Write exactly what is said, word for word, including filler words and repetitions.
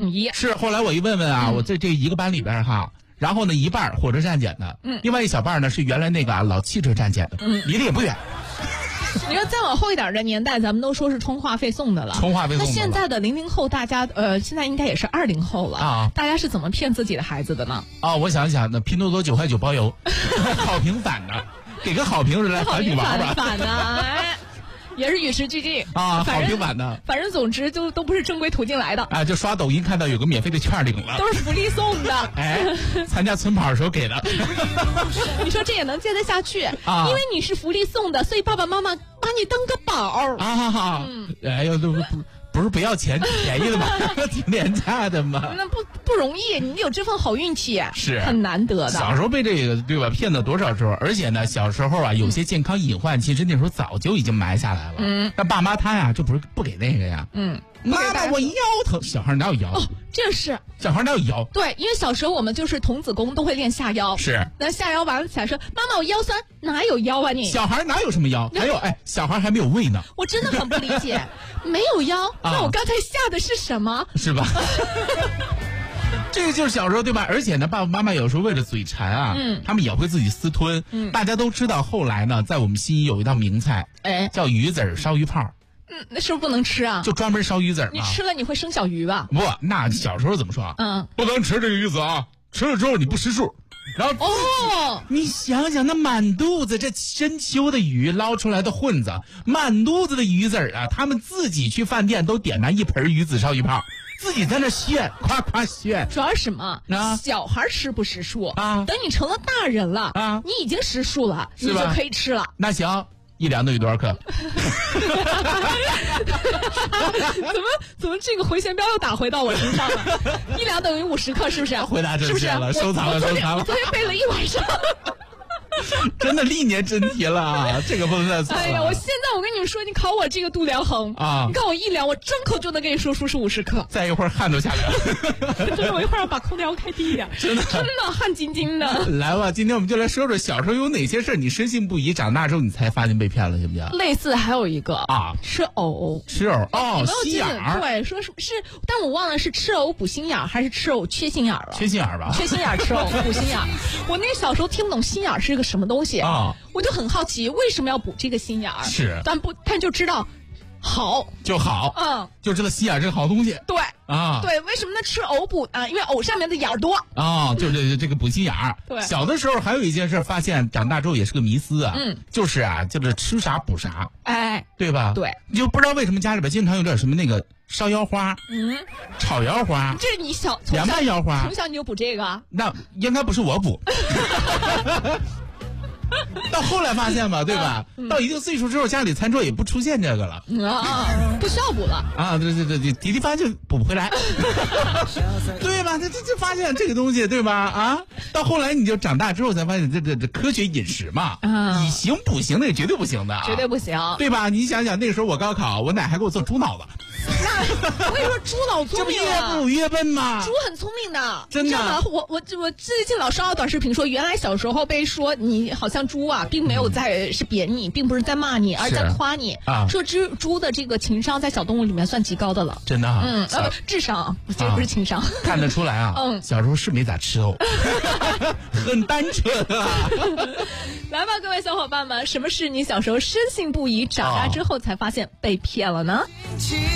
统一。 是，后来我一问问啊，嗯、我这这一个班里边哈。然后呢，一半火车站捡的，嗯，另外一小半呢是原来那个、啊、老汽车站捡的，嗯，离得也不远。 你说再往后一点的年代，咱们都说是充话费送的了， 充话费送的了。 那现在的零零后，大家呃，现在应该也是二零后了啊，大家是怎么骗自己的孩子的呢？ 啊，我想想，那拼多多九块九包邮，好评返的，给个好评来返你玩吧。 返的，哎。也是与时俱进啊，好评版的， 反正总之就都不是正规途径来的啊，就刷抖音看到有个免费的券领了， 都是福利送的， 哎，参加村跑的时候给的。 你说这也能接得下去啊？因为你是福利送的，所以爸爸妈妈把你当个宝啊哈哈，嗯，哎呦都不。不是不要钱，便宜的吗？挺廉价的嘛。 那不不容易，你有这份好运气， 是很难得的。 小时候被这个对吧骗了多少时候？而且呢，小时候啊，有些健康隐患，其实那时候早就已经埋下来了。嗯，但爸妈他呀，就不是不给那个呀。嗯，妈妈我腰疼，小孩哪有腰？ 哦，这是小孩哪有腰？ 对，因为小时候我们就是童子功，都会练下腰。 是， 那下腰完了起来说：“妈妈，我腰酸。”哪有腰啊你？ 小孩哪有什么腰？还有哎，小孩还没有胃呢。 我真的很不理解，没有腰，啊、那我刚才下的是什么？ 是吧？这个就是小时候对吧？而且呢，爸爸妈妈有时候为了嘴馋啊，嗯，他们也会自己私吞。嗯，大家都知道，后来呢，在我们西医有一道名菜，哎，叫鱼子烧鱼泡。 嗯，那是不是不能吃啊？ 就专门烧鱼子嘛。 你吃了你会生小鱼吧？ 不，那小时候怎么说啊？嗯，不能吃这个鱼子啊，吃了之后你不识数。然后哦，你想想那满肚子这深秋的鱼捞出来的混子，满肚子的鱼籽啊，他们自己去饭店都点那一盆鱼子烧鱼泡，自己在那炫，夸夸炫。 主要是什么啊？小孩吃不识数啊，等你成了大人了啊，你已经识数了，你就可以吃了。 那行。一两等于多少克？ 怎么怎么这个回旋镖又打回到我身上了？一两等于五十克，是不是？ 回答正确了，收藏了，收藏了。 昨天背了一晚上。 真的历年真题了啊！这个不能再错了。 哎呀，我现在我跟你们说，你考我这个度量衡啊，你看我一量，我张口就能跟你说出是五十克。 再一会儿汗都下来了。 真的，我一会儿要把空调开低一点。真的，真的汗津津的。 来吧，今天我们就来说说小时候有哪些事你深信不疑，长大之后你才发现被骗了，行不行？ 类似还有一个啊，吃藕， 吃藕哦，心眼儿。 对，说是是，但我忘了是吃藕补心眼儿还是吃藕缺心眼儿了。 缺心眼儿吧？ 缺心眼儿吃藕补心眼儿。我那小时候听不懂心眼儿是个什么东西啊。我就很好奇为什么要补这个心眼儿， 是， 但不，但就知道好就好，嗯，就知道心眼儿是个好东西， 对啊，对，为什么呢？吃藕补啊，因为藕上面的眼儿多啊，就是这个补心眼儿。 对， 小的时候还有一件事，发现长大之后也是个迷思啊，嗯，就是啊，就是吃啥补啥， 哎， 对吧？ 对， 你就不知道为什么家里边经常有点什么那个烧腰花，嗯，炒腰花， 这是你小凉拌腰花， 从小你就补这个？ 那应该不是我补。到后来发现吧，对吧？嗯、到一定岁数之后，家里餐桌也不出现这个了， 啊，不需要补了啊！对对对对，迪迪发现就补不回来，对吧？这这这发现这个东西，对吧？啊，到后来你就长大之后才发现，这这这科学饮食嘛，啊，以形补形那个绝对不行的、啊， 绝对不行， 对吧？你想想那个时候我高考，我奶还给我做猪脑子。 那我跟你说，猪脑聪明， 这不越补越笨吗？ 猪很聪明的， 真的。 我我我最近老刷到短视频说，原来小时候被说你好像猪啊，并没有在、嗯、是贬你，并不是在骂你，而在夸你啊。说猪猪的这个情商在小动物里面算极高的了， 真的、啊。 嗯，呃，智商，这不是情商，啊、 看得出来啊。嗯，小时候是没咋吃藕，很单纯啊。 来吧，各位小伙伴们，什么是你小时候深信不疑，长大之后才发现被骗了呢？